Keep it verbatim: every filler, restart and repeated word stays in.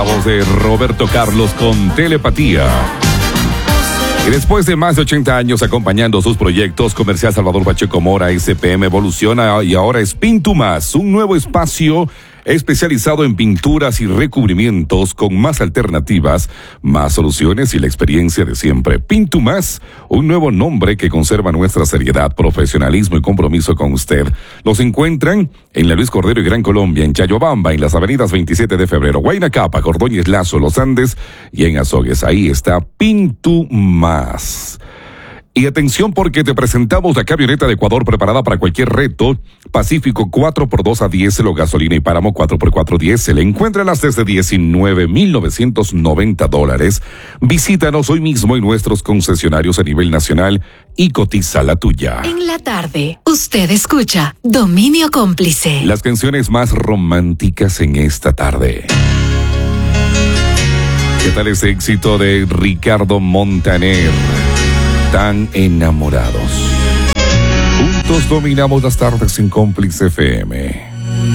voz de Roberto Carlos con Telepatía. Y después de más de ochenta años acompañando sus proyectos, Comercial Salvador Pacheco Mora S P M evoluciona y ahora es Pintumas, un nuevo espacio especializado en pinturas y recubrimientos con más alternativas, más soluciones y la experiencia de siempre. Pintumas, un nuevo nombre que conserva nuestra seriedad, profesionalismo y compromiso con usted. Los encuentran en la Luis Cordero y Gran Colombia, en Chayobamba, en las avenidas veintisiete de febrero, Guaynacapa, Cordóñez Lazo, Los Andes y en Azogues. Ahí está Pintumas. Y atención porque te presentamos la camioneta de Ecuador preparada para cualquier reto. Pacífico cuatro por dos a diésel o gasolina y páramo cuatro por cuatro diésel. Encuéntralas desde diecinueve mil novecientos noventa dólares. Visítanos hoy mismo en nuestros concesionarios a nivel nacional y cotiza la tuya. En la tarde, usted escucha Dominio Cómplice. Las canciones más románticas en esta tarde. ¿Qué tal ese éxito de Ricardo Montaner? Tan enamorados. Juntos dominamos las tardes en Cómplice F M.